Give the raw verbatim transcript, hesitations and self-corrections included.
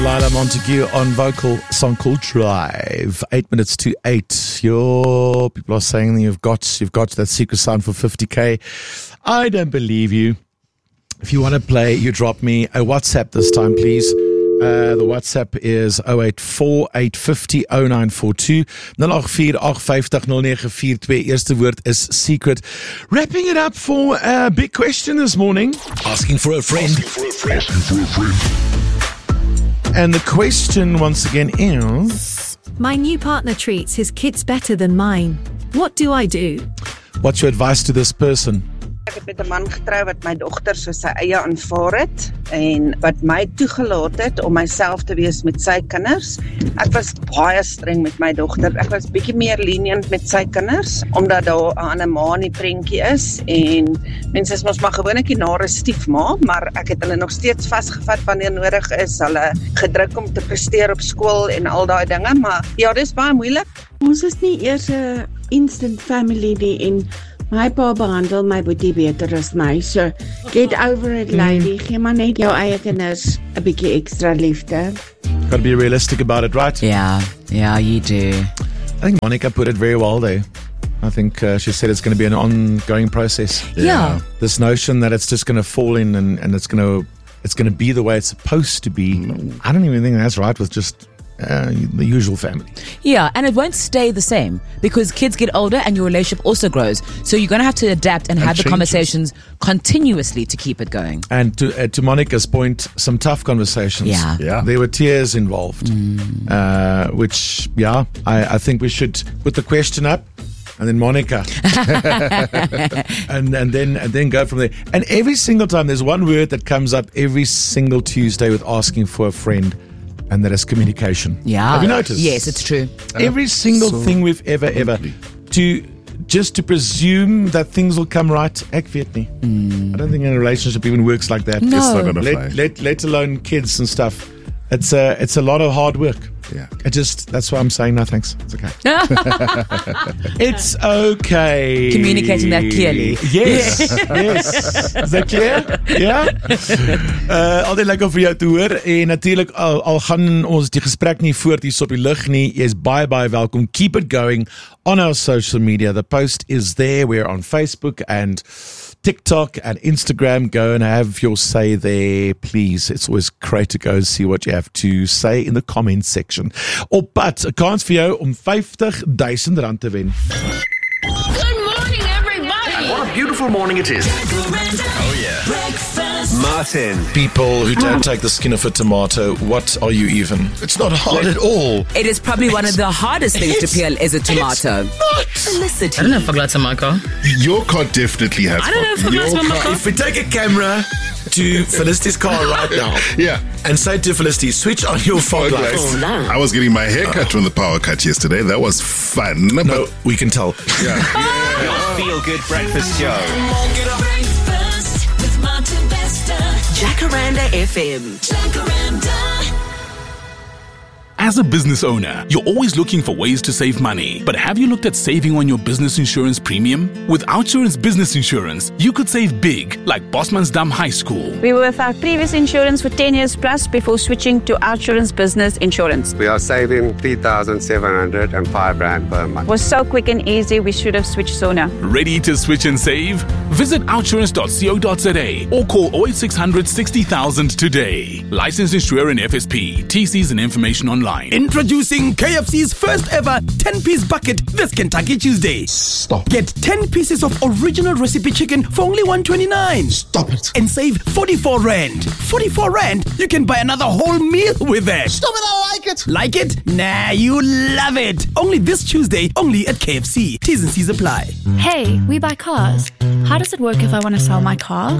Lila Montague on vocal, song called Drive. Eight minutes to eight. Your people are saying that you've got you've got that secret sound for fifty K. I don't believe you. If you want to play, you drop me a WhatsApp this time, please. Uh, the WhatsApp is oh eight four, eight five oh, oh nine four two. nul agt vier, agt vyf nul, nul nine vier twee. Eerste woord is secret. Wrapping it up for a big question this morning. Asking for a friend. Asking for a friend. Asking for a friend. And the question once again is... My new partner treats his kids better than mine. What do I do? What's your advice to this person? Ek het met 'n man getrou wat my dogter so sy eie aanvaar het en wat my toegelaat het om myself te wees met sy kinders. Ek was baie streng met my dogter. Ek was bietjie meer lenient met sy kinders omdat daar 'n ander ma in die prentjie is en mense is mos maar gewoonlik die nare stiefma, maar ek het hulle nog steeds vasgevat wanneer nodig is, hulle gedruk om te presteer op skool en al daai dinge, maar ja, dis baie moeilik. Ons is nie eers 'n instant family nie en my pa behandel my boetie beter as my, so get over it, lady. Gee maar net jou eie kinders 'n bietjie ekstra liefde. Got to be realistic about it, right? Yeah, yeah, you do. I think Monica put it very well there. I think uh, she said it's going to be an ongoing process. Yeah. This notion that it's just going to fall in and, and it's going to it's going to be the way it's supposed to be. I don't even think that's right with just uh, the usual family. Yeah, and it won't stay the same because kids get older and your relationship also grows. So you're going to have to adapt and, and have changes. The conversations continuously to keep it going. And to uh, to Monica's point, some tough conversations. Yeah. yeah. There were tears involved, mm. uh, which, yeah, I, I think we should put the question up. And then Monica, and and then and then go from there. And every single time, there's one word that comes up every single Tuesday with asking for a friend, and that is communication. Yeah, have you noticed? Yes, it's true. Every single so thing we've ever ever to just to presume that things will come right. Ek weet nie. Mm. I don't think a relationship even works like that. No. It's not gonna fly. Let, let let alone kids and stuff. It's a it's a lot of hard work. Yeah. It just that's why I'm saying no thanks. It's okay. It's okay. Communicating that clearly. Yes. yes. Is that clear? Ja. Uh, altyd lekker vir jou te hoor en natuurlik al, al gaan ons die gesprek nie voort hier op die lug nie. Jy's baie baie welkom. Keep it going on our social media. The post is there. We're on Facebook and TikTok and Instagram. Go and have your say there, please. It's always great to go and see what you have to say in the comments section. Op pad, 'n kans vir jou om vyftig duisend rand te wen. Good morning, everybody. And what a beautiful morning it is. Oh yeah. Breakfast. Martin. People who don't take the skin off a tomato, what are you even? It's not hard at all. It is probably one of the hardest things to peel is a tomato. Felicity. I don't know if I got some in my car. Your car definitely has. I don't know if I got some in my car. If we take a camera to Felicity's car right now, Yeah. and say to Felicity, switch on your fog Okay. lights. I was getting my hair cut from the power cut yesterday. That was fun. No, But we can tell. yeah. Your feel-good breakfast show. Breakfast with Martin Bester. Jacaranda F M. Jacaranda. As a business owner, you're always looking for ways to save money. But have you looked at saving on your business insurance premium? With OUTsurance Business Insurance, you could save big, like Bosmansdam High School. We were with our previous insurance for ten years plus before switching to OUTsurance Business Insurance. We are saving three thousand seven hundred five rand per month. It was so quick and easy, we should have switched sooner. Ready to switch and save? Visit outsurance dot co dot za or call oh eight six hundred sixty thousand today. Licensed insurer in F S P. T Cs and information online. Introducing K F C's first ever ten-piece bucket this Kentucky Tuesday. Stop. Get ten pieces of original recipe chicken for only one twenty-nine. Stop it. And save forty-four rand. forty-four rand, you can buy another whole meal with that. Stop it. I like it. Like it? Nah, you love it. Only this Tuesday, only at K F C. T's and C's apply. Hey, we buy cars. How does it work if I want to sell my car?